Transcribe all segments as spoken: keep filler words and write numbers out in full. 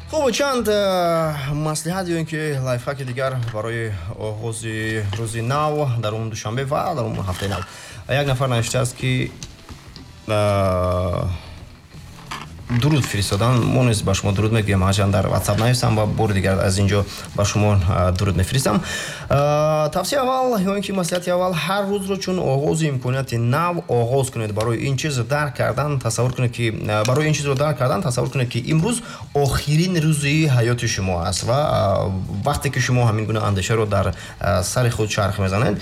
хуб, чанд маслиҳат ё ин ки лайфхаки дигар барои оғози рӯзи нав дар он душанбе ва дар он ҳафтаи нав. Як нафар навиштааст ки дуруд фиристодан. Мо низ ба шумо дуруд мегӯям, ҳарчанд дар WhatsApp нависам ва бори дигар аз ин ҷо ба шумо дуруд мефиристам. Тавсияи аввал ё ин ки маслиҳати аввал, ҳар рӯзро чун оғози имконияти нав оғоз кунед. Барои ин чиз дарк кардан тасаввур кунед ки барои ин чизро дарк кардан тасаввур кунед ки имрӯз охирин рӯзи ҳаёти шумо аст ва вақте ки шумо ҳамин гуна андешаро дар сари худ чарх мезанед,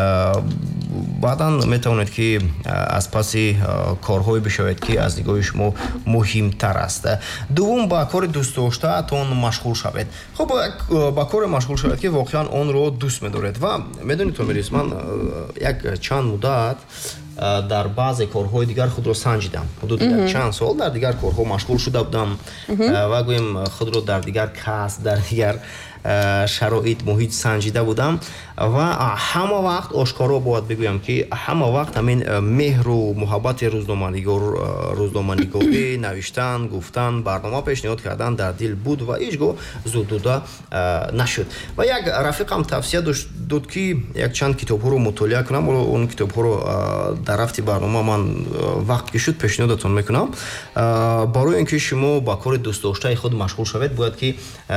баъдан метавонед ки аз паси корҳое бишавед ки аз нигоҳи шумо муҳимтар аст. Дуввум, ба кори дӯстдоштаатон машғул шавед. Хуб, ба кори машғул шавед ки воқеан онро дӯст медоред. Ва медонед Томирис, ман як чанд муддат дар баъзе корҳои дигар худро санҷидам. ҳудуди як чанд сол дар дигар корҳо машғул шуда будам ва гӯем худро дар дигар касб, дар дигар шароит, муҳит санҷида будам ва ҳама вақт ошкоро бояд бигӯям ки ҳама вақт ҳамин меҳру муҳаббати рӯзноманигор рӯзноманигорӣ, навиштан, гуфтан, барнома пешниҳод кардан дар дил буд ва ҳеҷ гоҳ зудуда нашуд. Ва як рафиқам тавсия дод ки як чанд китобҳоро мутолиа кунам. Он китобҳоро дар рафти барнома ман вақт ки шуд пешниҳодатон мекунам. Барои ин ки шумо ба кори дӯстдоштаи худ машғул шавед, бояд ки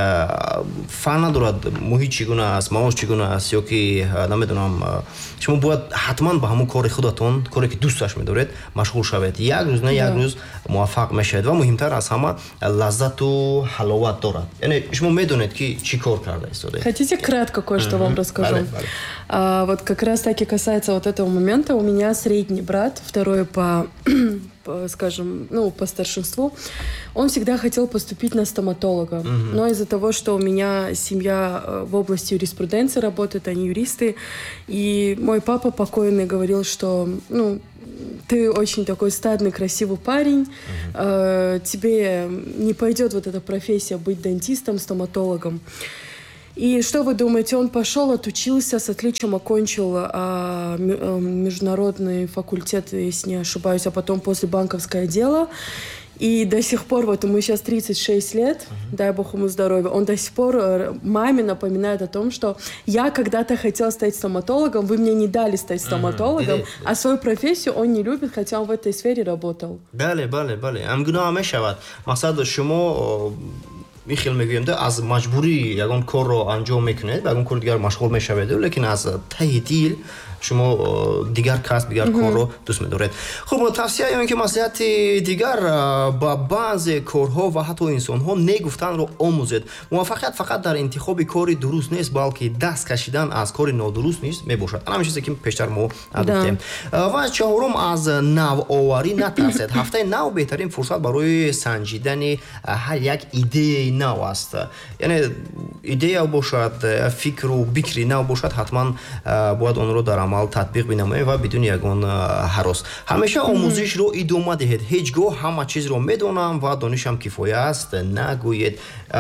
надорад муҳит чӣ гуна аст, маош чӣ гуна аст, ё ки намедонам, шумо бояд ҳатман ба ҳамун кори худатон, коре ки дӯсташ медоред, машғул шавед. Як рӯз не як рӯз муваффақ мешавед ва муҳимтар аз ҳама лаззату ҳаловат дорад. Яъне шумо медонед ки чӣ кор карда истодед. Хотите кратко кое-что вам расскажу? Бале, бале. А, вот как раз таки касается вот этого момента. У меня средний брат, второй по скажем, ну, по старшинству, он всегда хотел поступить на стоматолога. Mm-hmm. Но из-за того, что у меня семья в области юриспруденции работает, они юристы, и мой папа покойный говорил, что, ну, ты очень такой статный, красивый парень, mm-hmm. э, тебе не пойдет вот эта профессия быть дантистом, стоматологом. И что вы думаете, он пошел, отучился, с отличием окончил а, международный факультет, если не ошибаюсь, а потом после банковское дело. И до сих пор, вот ему сейчас тридцать шесть лет, uh-huh. дай бог ему здоровья, он до сих пор маме напоминает о том, что я когда-то хотел стать стоматологом, вы мне не дали стать стоматологом, uh-huh. а свою профессию он не любит, хотя он в этой сфере работал. Бале, бале, бале. Амгуна мешавад. Масад шумо михел мегӯем да аз маҷбурӣ ягон корро анҷом мекунед, ба ягон кори дигар машғул мешавед, лекин аз таҳи дил шумо дигар касб, дигар корро дӯст медоред. Хуб, тавсия ё ин ки маслиҳати дигар, ба баъзе корҳо ва ҳатто инсонҳо не гуфтанро омӯзед. Муваффақият фақат дар интихоби кори дуруст нест, балки даст кашидан аз кори нодуруст низ мебошад. Ана чизе ки пештар мо гуфтем. Ва чаҳорум, аз навоварӣ натарсед. Ҳафтаи нав беҳтарин фурсат барои санҷидани ҳар як идеяи нав аст. Яъне идея бошад, фикру бикри нав бошад, ҳатман бояд онро дар амал татбиқ бинамоем ва бидуни ягон ҳарос. Ҳамеша омӯзишро идома диҳед. Ҳеҷ гоҳ ҳама чизро медонам ва донишам кифоя аст нагӯед.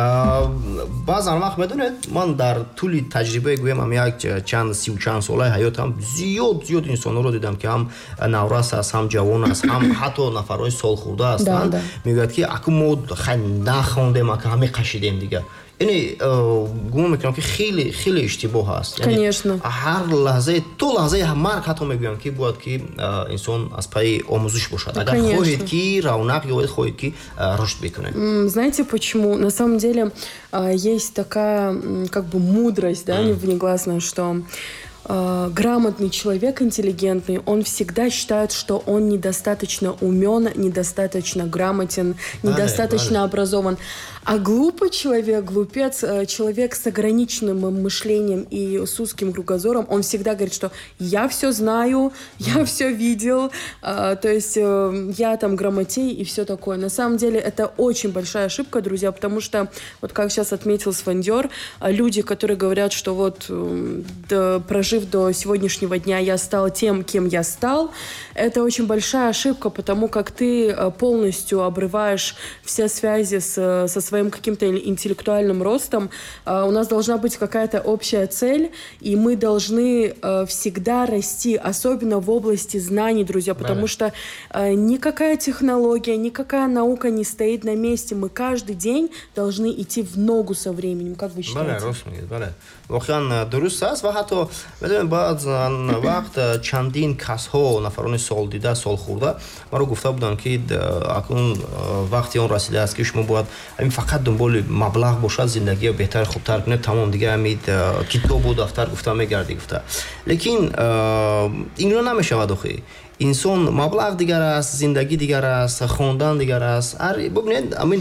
Баъзан вақт медонед, ман дар тӯли таҷрибаи гӯем ам як чанд сиву чанд солаи ҳаётам зиёд зиёд инсонҳоро дидам ки ҳам наврас аст, ҳам ҷавон аст, ҳам ҳатто нафарҳои солхӯрда ҳастанд. Мегӯяд ки аку мо хеле нахондем, ака ҳаме қашидем дига. Яъне гумон мекунам ки хеле хеле иштибоҳ аст. Конечно. Ҳар лаҳзаи то лаҳзаи марг ҳатто мегӯям ки бояд ки инсон аз пайи омӯзиш бошад. Агар хоҳед ки равнақ ё хоҳед ки рушд бикунед. Знаете почему? На самом деле есть такая как бы мудрость, да, внегласная, что грамотный человек, интеллигентный, он всегда считает, что он недостаточно умен, недостаточно грамотен, недостаточно вale, вale. образован. А глупый человек, глупец, человек с ограниченным мышлением и с узким кругозором, он всегда говорит, что я все знаю, я mm. все видел, то есть я там грамотей и все такое. На самом деле это очень большая ошибка, друзья, потому что, вот как сейчас отметил Свандер, люди, которые говорят, что вот да, прожив до сегодняшнего дня я стал тем, кем я стал, это очень большая ошибка, потому как ты полностью обрываешь все связи с, со своей своим каким-то интеллектуальным ростом, у нас должна быть какая-то общая цель, и мы должны всегда расти, особенно в области знаний, друзья, потому да. что никакая технология, никакая наука не стоит на месте. Мы каждый день должны идти в ногу со временем. Как вы считаете? واقعا درست است و حتی بدون بعض وقت چندین کس‌ها نفران سال دیده سال خورده مرا گفته بودن که اکنون وقتی اون رسیده است که شما باید همین فقط دنبال مبلغ باشد زندگی بهتر خوبتر کنید تمام دیگه همین کتاب و دفتر گفته میگردی گفته لیکن این رو نمیشود آخه انسان مبلغ دیگر است زندگی دیگر است خواندن دیگر است ببینید همین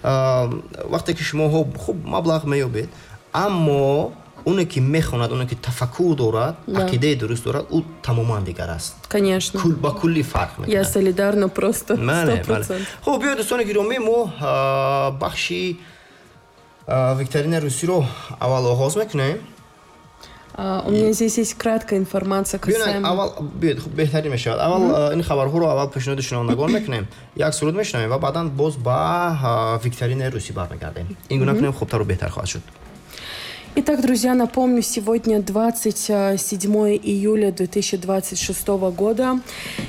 وقتی که شما خوب مبلغ میابید اما اونه که میخواند اونه که تفکر دارد عقیده درست دارد او تماما دیگر است конечно کل با کلی فرق میکنه я солидарна просто сто процентов خب بیاید دوستان گرامی ما بخشی ویکتورین روسی رو اول آغاز میکنیم. Uh, у меня здесь есть краткая информация касаемо... اول بیاید خب بهتری میشه اول این خبرها رو اول پیشنهاد شنوندگان میکنیم یک سرود میشنویم و بعداً باز با ویکتورین روسی برمیگردیم این گونه کنیم خوبتر و بهتر خواهد شد. Итак, друзья, напомню, сегодня двадцать седьмое июля две тысячи двадцать шестого года,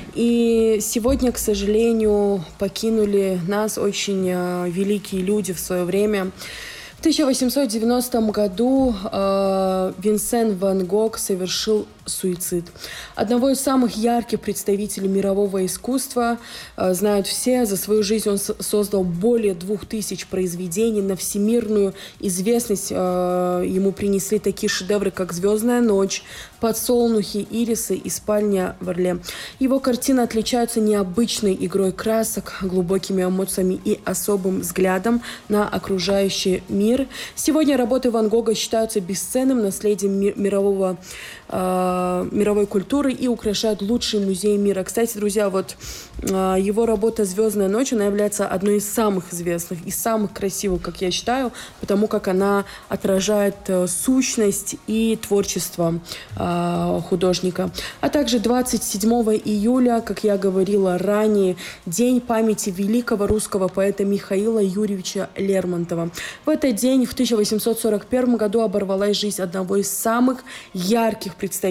и сегодня, к сожалению, покинули нас очень великие люди в свое время. В тысяча восемьсот девяностом году э, Винсент Ван Гог совершил суицид. Одного из самых ярких представителей мирового искусства э, знают все. За свою жизнь он создал более двух тысяч произведений. На всемирную известность э, ему принесли такие шедевры, как «Звездная ночь», «Подсолнухи», «Ирисы» и «Спальня в Орле». Его картины отличаются необычной игрой красок, глубокими эмоциями и особым взглядом на окружающий мир. Сегодня работы Ван Гога считаются бесценным наследием ми- мирового, э, мировой культуры и украшают лучшие музеи мира. Кстати, друзья, вот э, его работа «Звездная ночь», она является одной из самых известных и самых красивых, как я считаю, потому как она отражает э, сущность и творчество э, художника. А также двадцать седьмого июля, как я говорила ранее, день памяти великого русского поэта Михаила Юрьевича Лермонтова. В этот день в тысяча восемьсот сорок первом году оборвалась жизнь одного из самых ярких представителей